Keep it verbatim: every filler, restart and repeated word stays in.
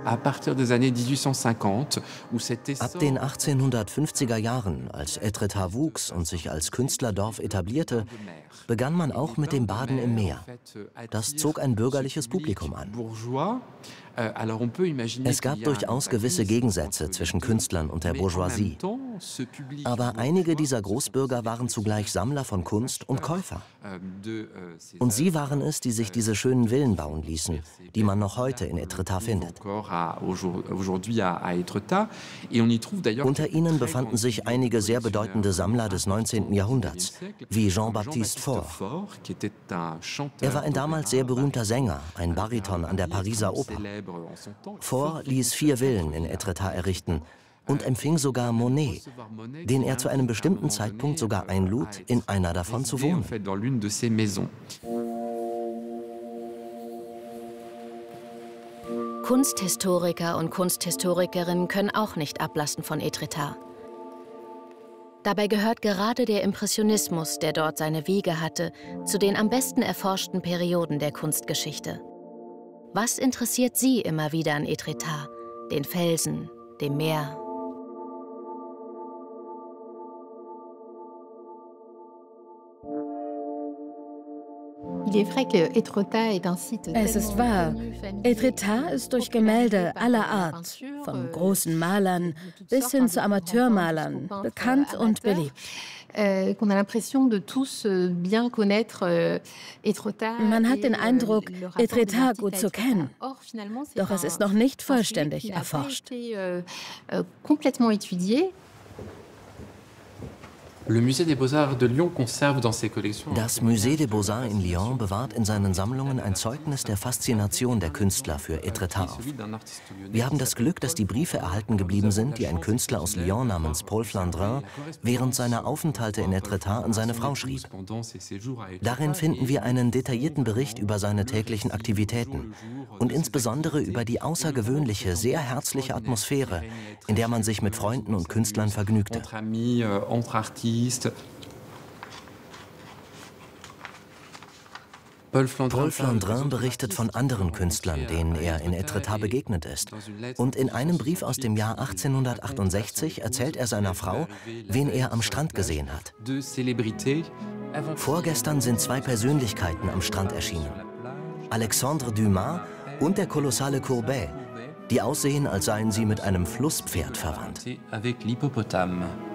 Ab den achtzehnhundertfünfziger Jahren, als Etretat wuchs und sich als Künstlerdorf etablierte, begann man auch mit dem Baden im Meer. Das zog ein bürgerliches Publikum an. Es gab durchaus gewisse Gegensätze zwischen Künstlern und der Bourgeoisie. Aber einige dieser Großbürger waren zugleich Sammler von Kunst und Käufer. Und sie waren es, die sich diese schönen Villen bauen ließen, die man noch heute in Etretat findet. Unter ihnen befanden sich einige sehr bedeutende Sammler des neunzehnten Jahrhunderts, wie Jean-Baptiste Faure. Er war ein damals sehr berühmter Sänger, ein Bariton an der Pariser Oper. Faure ließ vier Villen in Etretat errichten und empfing sogar Monet, den er zu einem bestimmten Zeitpunkt sogar einlud, in einer davon zu wohnen. Kunsthistoriker und Kunsthistorikerinnen können auch nicht ablassen von Etretat. Dabei gehört gerade der Impressionismus, der dort seine Wiege hatte, zu den am besten erforschten Perioden der Kunstgeschichte. Was interessiert Sie immer wieder an Etretat, den Felsen, dem Meer? Es ist wahr, Etretat ist durch Gemälde aller Art, von großen Malern bis hin zu Amateurmalern, bekannt und beliebt. Man hat den Eindruck, Etretat gut zu kennen, doch es ist noch nicht vollständig erforscht. Das Musée des Beaux-Arts in Lyon bewahrt in seinen Sammlungen ein Zeugnis der Faszination der Künstler für Etretat auf. Wir haben das Glück, dass die Briefe erhalten geblieben sind, die ein Künstler aus Lyon namens Paul Flandrin während seiner Aufenthalte in Etretat an seine Frau schrieb. Darin finden wir einen detaillierten Bericht über seine täglichen Aktivitäten und insbesondere über die außergewöhnliche, sehr herzliche Atmosphäre, in der man sich mit Freunden und Künstlern vergnügte. Paul Flandrin berichtet von anderen Künstlern, denen er in Etretat begegnet ist. Und in einem Brief aus dem Jahr achtzehnhundertachtundsechzig erzählt er seiner Frau, wen er am Strand gesehen hat. Vorgestern sind zwei Persönlichkeiten am Strand erschienen. Alexandre Dumas und der kolossale Courbet, die aussehen, als seien sie mit einem Flusspferd verwandt.